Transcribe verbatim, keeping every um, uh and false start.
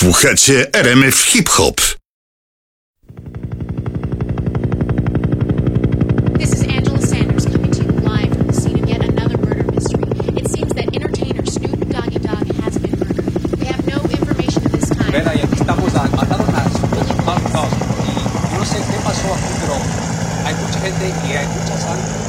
Słuchacie R M F Hip Hop. This is Angela Sanders coming to you live from the scene of yet another murder mystery. It seems that entertainer Snoop Doggy Dogg has been murdered. We have no information at this time. Ven ahí, aquí estamos a mataron a Snoop Doggy Dogg y yo no sé qué pasó aquí, pero hay mucha gente y hay mucha sangre.